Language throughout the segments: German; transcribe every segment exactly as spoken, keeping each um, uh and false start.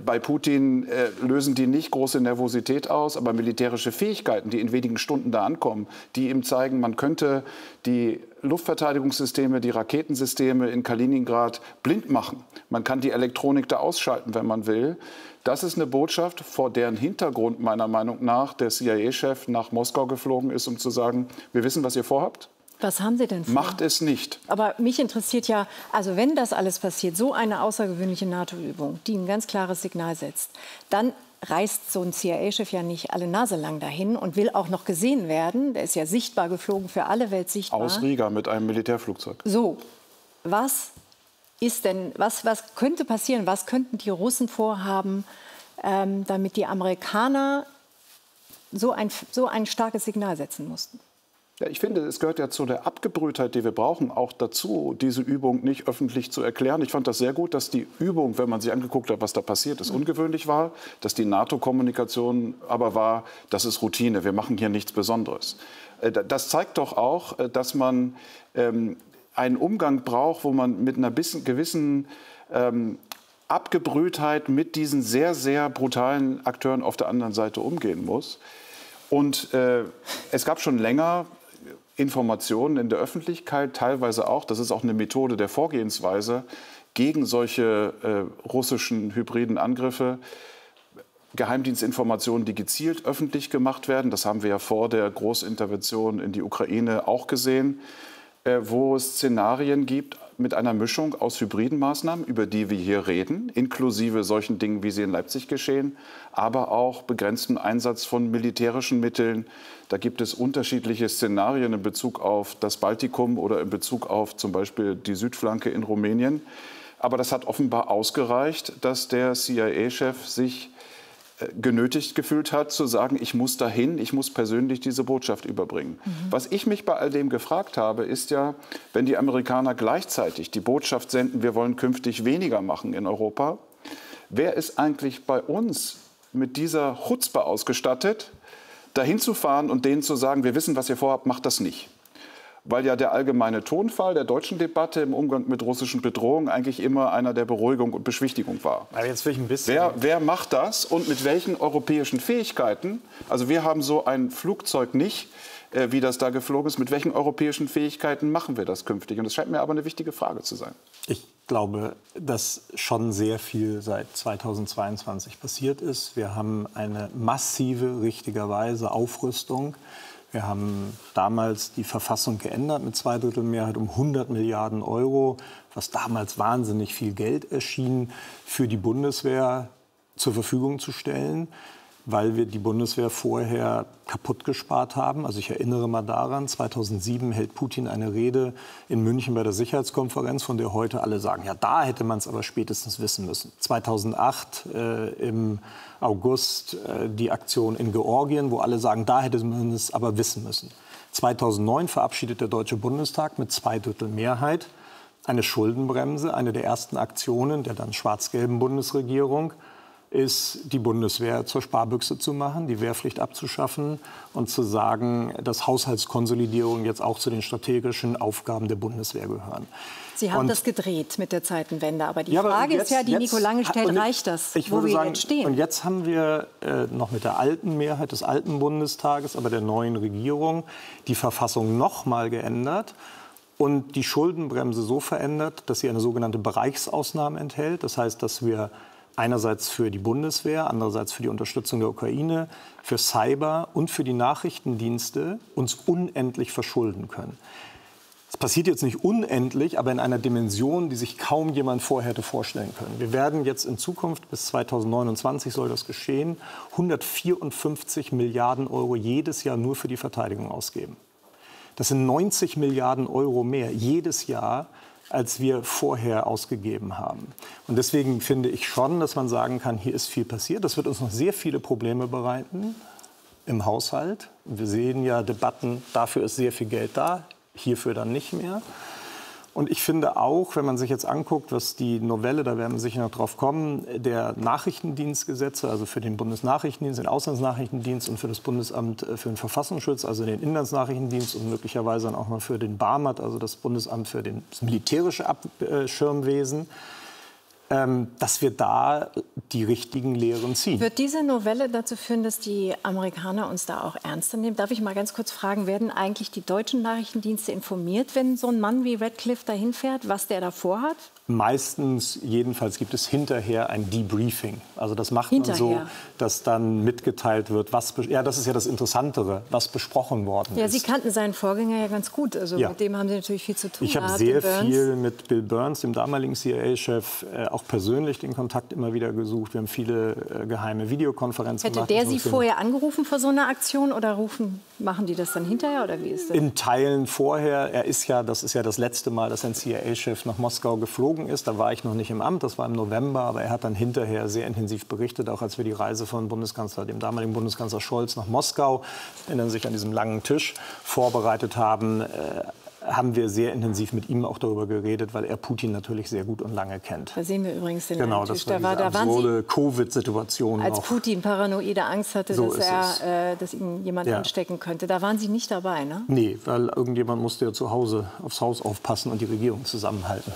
bei Putin äh, lösen die nicht große Nervosität aus, aber militärische Fähigkeiten, die in wenigen Stunden da ankommen, die ihm zeigen, man könnte die Luftverteidigungssysteme, die Raketensysteme in Kaliningrad blind machen. Man kann die Elektronik da ausschalten, wenn man will. Das ist eine Botschaft, vor deren Hintergrund meiner Meinung nach der C I A-Chef nach Moskau geflogen ist, um zu sagen, wir wissen, was ihr vorhabt. Was haben Sie denn vor? Macht es nicht. Aber mich interessiert ja, also wenn das alles passiert, so eine außergewöhnliche NATO-Übung, die ein ganz klares Signal setzt, dann reist so ein C I A-Chef ja nicht alle Nase lang dahin und will auch noch gesehen werden. Der ist ja sichtbar geflogen, für alle Welt sichtbar. Aus Riga mit einem Militärflugzeug. So, was ist denn, was, was könnte passieren? Was könnten die Russen vorhaben, ähm, damit die Amerikaner so ein, so ein starkes Signal setzen mussten? Ja, ich finde, es gehört ja zu der Abgebrühtheit, die wir brauchen, auch dazu, diese Übung nicht öffentlich zu erklären. Ich fand das sehr gut, dass die Übung, wenn man sich angeguckt hat, was da passiert ist, ungewöhnlich war. Dass die NATO-Kommunikation aber war, das ist Routine, wir machen hier nichts Besonderes. Das zeigt doch auch, dass man ähm, einen Umgang braucht, wo man mit einer bisschen, gewissen ähm, Abgebrühtheit mit diesen sehr, sehr brutalen Akteuren auf der anderen Seite umgehen muss. Und äh, es gab schon länger Informationen in der Öffentlichkeit, teilweise auch, das ist auch eine Methode der Vorgehensweise, gegen solche äh, russischen hybriden Angriffe, Geheimdienstinformationen, die gezielt öffentlich gemacht werden. Das haben wir ja vor der Großintervention in die Ukraine auch gesehen, äh, wo es Szenarien gibt mit einer Mischung aus hybriden Maßnahmen, über die wir hier reden, inklusive solchen Dingen, wie sie in Leipzig geschehen, aber auch begrenzten Einsatz von militärischen Mitteln. Da gibt es unterschiedliche Szenarien in Bezug auf das Baltikum oder in Bezug auf zum Beispiel die Südflanke in Rumänien. Aber das hat offenbar ausgereicht, dass der C I A-Chef sich genötigt gefühlt hat, zu sagen, ich muss dahin, ich muss persönlich diese Botschaft überbringen. Mhm. Was ich mich bei all dem gefragt habe, ist ja, wenn die Amerikaner gleichzeitig die Botschaft senden, wir wollen künftig weniger machen in Europa, wer ist eigentlich bei uns mit dieser Chutzpe ausgestattet, dahin zu fahren und denen zu sagen, wir wissen, was ihr vorhabt, macht das nicht. Weil ja der allgemeine Tonfall der deutschen Debatte im Umgang mit russischen Bedrohungen eigentlich immer einer der Beruhigung und Beschwichtigung war. Aber jetzt will ich ein bisschen wer, wer macht das und mit welchen europäischen Fähigkeiten? Also wir haben so ein Flugzeug nicht, äh, wie das da geflogen ist. Mit welchen europäischen Fähigkeiten machen wir das künftig? Und das scheint mir aber eine wichtige Frage zu sein. Ich glaube, dass schon sehr viel seit zweitausendzweiundzwanzig passiert ist. Wir haben eine massive, richtigerweise Aufrüstung. Wir haben damals die Verfassung geändert mit Zweidrittelmehrheit um hundert Milliarden Euro, was damals wahnsinnig viel Geld erschien, für die Bundeswehr zur Verfügung zu stellen, weil wir die Bundeswehr vorher kaputt gespart haben. Also ich erinnere mal daran, zweitausendsieben hält Putin eine Rede in München bei der Sicherheitskonferenz, von der heute alle sagen, ja, da hätte man es aber spätestens wissen müssen. zweitausendacht äh, im August äh, die Aktion in Georgien, wo alle sagen, da hätte man es aber wissen müssen. zweitausendneun verabschiedet der Deutsche Bundestag mit Zweidrittelmehrheit eine Schuldenbremse, eine der ersten Aktionen der dann schwarz-gelben Bundesregierung, ist, die Bundeswehr zur Sparbüchse zu machen, die Wehrpflicht abzuschaffen und zu sagen, dass Haushaltskonsolidierung jetzt auch zu den strategischen Aufgaben der Bundeswehr gehören. Sie haben und, das gedreht mit der Zeitenwende. Aber die ja, Frage aber jetzt, ist ja, die jetzt, Nico Lange stellt, ich, reicht das, ich wo wir sagen, jetzt stehen? Und jetzt haben wir äh, noch mit der alten Mehrheit des alten Bundestages, aber der neuen Regierung, die Verfassung noch mal geändert und die Schuldenbremse so verändert, dass sie eine sogenannte Bereichsausnahme enthält. Das heißt, dass wir einerseits für die Bundeswehr, andererseits für die Unterstützung der Ukraine, für Cyber und für die Nachrichtendienste uns unendlich verschulden können. Es passiert jetzt nicht unendlich, aber in einer Dimension, die sich kaum jemand vorher hätte vorstellen können. Wir werden jetzt in Zukunft, bis zweitausendneunundzwanzig soll das geschehen, hundertvierundfünfzig Milliarden Euro jedes Jahr nur für die Verteidigung ausgeben. Das sind neunzig Milliarden Euro mehr jedes Jahr, als wir vorher ausgegeben haben. Und deswegen finde ich schon, dass man sagen kann, hier ist viel passiert. Das wird uns noch sehr viele Probleme bereiten im Haushalt. Wir sehen ja Debatten, dafür ist sehr viel Geld da, hierfür dann nicht mehr. Und ich finde auch, wenn man sich jetzt anguckt, was die Novelle, da werden wir sicher noch drauf kommen, der Nachrichtendienstgesetze, also für den Bundesnachrichtendienst, den Auslandsnachrichtendienst und für das Bundesamt für den Verfassungsschutz, also den Inlandsnachrichtendienst und möglicherweise dann auch mal für den BAMAT, also das Bundesamt für den, das militärische Abschirmwesen, ähm, dass wir da die richtigen Lehren ziehen. Wird diese Novelle dazu führen, dass die Amerikaner uns da auch ernster nehmen? Darf ich mal ganz kurz fragen, werden eigentlich die deutschen Nachrichtendienste informiert, wenn so ein Mann wie Ratcliffe dahin fährt, was der da vorhat? Meistens, jedenfalls, gibt es hinterher ein Debriefing. Also das macht man so, dass dann mitgeteilt wird, was, ja, das ist ja das Interessantere, was besprochen worden ja, ist. Sie kannten seinen Vorgänger ja ganz gut. Also ja. mit dem haben Sie natürlich viel zu tun. Ich habe sehr viel mit Bill Burns, dem damaligen C I A-Chef, äh, auch persönlich den Kontakt immer wieder gesucht. Wir haben viele äh, geheime Videokonferenzen Hätte gemacht. der Sie vorher angerufen vor so einer Aktion oder rufen, machen die das dann hinterher oder wie ist das? In Teilen vorher. Er ist ja, das ist ja das letzte Mal, dass ein C I A-Chef nach Moskau geflogen ist. Da war ich noch nicht im Amt, das war im November, aber er hat dann hinterher sehr intensiv berichtet, auch als wir die Reise von Bundeskanzler, dem damaligen Bundeskanzler Scholz nach Moskau, erinnern sich an diesem langen Tisch, vorbereitet haben, äh, haben wir sehr intensiv mit ihm auch darüber geredet, weil er Putin natürlich sehr gut und lange kennt. Da sehen wir übrigens den genau, Tisch. Das war da war diese absurde Covid-Situation. Als noch. Putin paranoide Angst hatte, so dass, er, äh, dass ihn jemand ja. anstecken könnte. Da waren Sie nicht dabei, ne? Nee, weil irgendjemand musste ja zu Hause aufs Haus aufpassen und die Regierung zusammenhalten.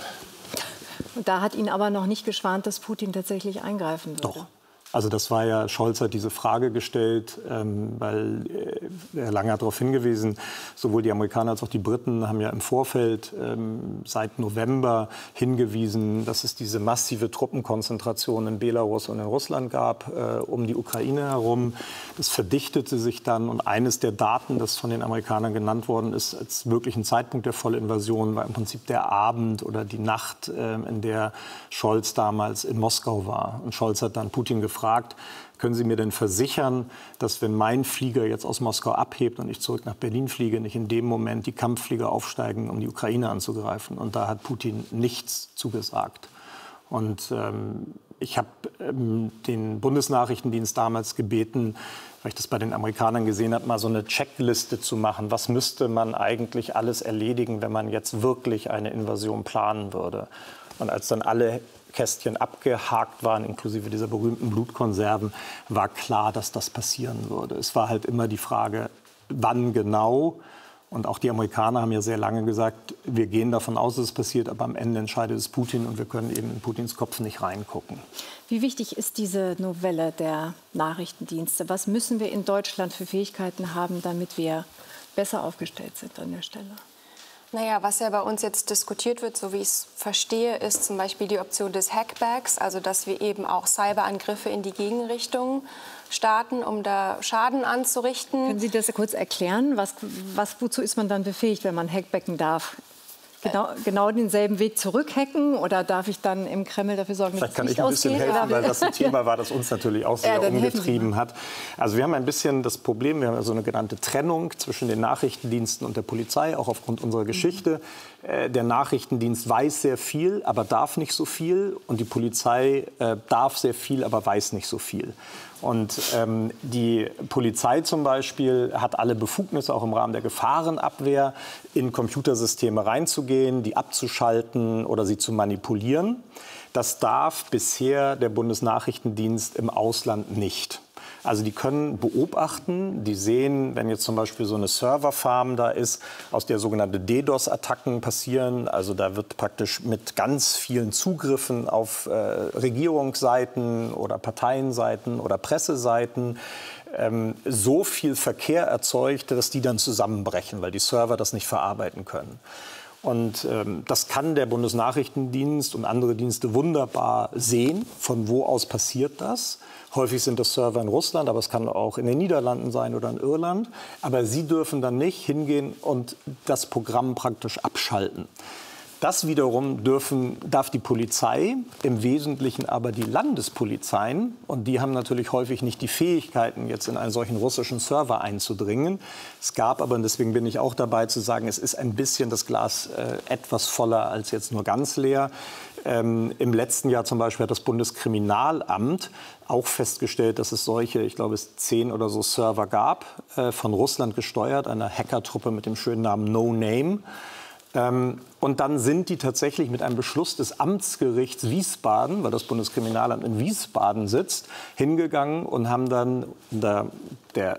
Und da hat ihn aber noch nicht geschwant, dass Putin tatsächlich eingreifen würde. Doch. Also das war ja, Scholz hat diese Frage gestellt, ähm, weil äh, Herr Lange hat darauf hingewiesen, sowohl die Amerikaner als auch die Briten haben ja im Vorfeld ähm, seit November hingewiesen, dass es diese massive Truppenkonzentration in Belarus und in Russland gab, äh, um die Ukraine herum. Das verdichtete sich dann und eines der Daten, das von den Amerikanern genannt worden ist, als möglichen Zeitpunkt der Vollinvasion, war im Prinzip der Abend oder die Nacht, äh, in der Scholz damals in Moskau war. Und Scholz hat dann Putin gefragt, gefragt, können Sie mir denn versichern, dass wenn mein Flieger jetzt aus Moskau abhebt und ich zurück nach Berlin fliege, nicht in dem Moment die Kampfflieger aufsteigen, um die Ukraine anzugreifen? Und da hat Putin nichts zugesagt. Und ähm, ich habe ähm, den Bundesnachrichtendienst damals gebeten, weil ich das bei den Amerikanern gesehen habe, mal so eine Checkliste zu machen. Was müsste man eigentlich alles erledigen, wenn man jetzt wirklich eine Invasion planen würde? Und als dann alle Kästchen abgehakt waren, inklusive dieser berühmten Blutkonserven, war klar, dass das passieren würde. Es war halt immer die Frage, wann genau. Und auch die Amerikaner haben ja sehr lange gesagt, wir gehen davon aus, dass es passiert, aber am Ende entscheidet es Putin und wir können eben in Putins Kopf nicht reingucken. Wie wichtig ist diese Novelle der Nachrichtendienste? Was müssen wir in Deutschland für Fähigkeiten haben, damit wir besser aufgestellt sind an der Stelle? Naja, was ja bei uns jetzt diskutiert wird, so wie ich es verstehe, ist zum Beispiel die Option des Hackbacks, also dass wir eben auch Cyberangriffe in die Gegenrichtung starten, um da Schaden anzurichten. Können Sie das kurz erklären? Was, was, wozu ist man dann befähigt, wenn man hackbacken darf? Genau, genau denselben Weg zurückhacken oder darf ich dann im Kreml dafür sorgen, dass es nicht ausgeht? Vielleicht kann ich ein bisschen helfen, weil das ein Thema war, das uns natürlich auch sehr ja, umgetrieben hat. Also wir haben ein bisschen das Problem, wir haben so eine genannte Trennung zwischen den Nachrichtendiensten und der Polizei, auch aufgrund unserer Geschichte. Mhm. Der Nachrichtendienst weiß sehr viel, aber darf nicht so viel. Und die Polizei äh, darf sehr viel, aber weiß nicht so viel. Und ähm, die Polizei zum Beispiel hat alle Befugnisse, auch im Rahmen der Gefahrenabwehr, in Computersysteme reinzugehen, die abzuschalten oder sie zu manipulieren. Das darf bisher der Bundesnachrichtendienst im Ausland nicht. Also die können beobachten, die sehen, wenn jetzt zum Beispiel so eine Serverfarm da ist, aus der sogenannte DDoS-Attacken passieren. Also da wird praktisch mit ganz vielen Zugriffen auf äh, Regierungsseiten oder Parteienseiten oder Presseseiten ähm, so viel Verkehr erzeugt, dass die dann zusammenbrechen, weil die Server das nicht verarbeiten können. Und ähm, das kann der Bundesnachrichtendienst und andere Dienste wunderbar sehen. Von wo aus passiert das? Häufig sind das Server in Russland, aber es kann auch in den Niederlanden sein oder in Irland. Aber sie dürfen dann nicht hingehen und das Programm praktisch abschalten. Das wiederum dürfen, darf die Polizei, im Wesentlichen aber die Landespolizeien. Und die haben natürlich häufig nicht die Fähigkeiten, jetzt in einen solchen russischen Server einzudringen. Es gab aber, und deswegen bin ich auch dabei zu sagen, es ist ein bisschen das Glas äh, etwas voller als jetzt nur ganz leer. Ähm, Im letzten Jahr zum Beispiel hat das Bundeskriminalamt auch festgestellt, dass es solche, ich glaube es zehn oder so Server gab, äh, von Russland gesteuert, einer Hackertruppe mit dem schönen Namen No Name. Ähm, und dann sind die tatsächlich mit einem Beschluss des Amtsgerichts Wiesbaden, weil das Bundeskriminalamt in Wiesbaden sitzt, hingegangen und haben dann, der, der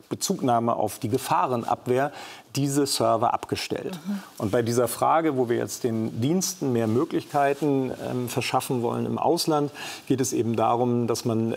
Bezugnahme auf die Gefahrenabwehr diese Server abgestellt. Mhm. Und bei dieser Frage, wo wir jetzt den Diensten mehr Möglichkeiten ähm, verschaffen wollen im Ausland, geht es eben darum, dass man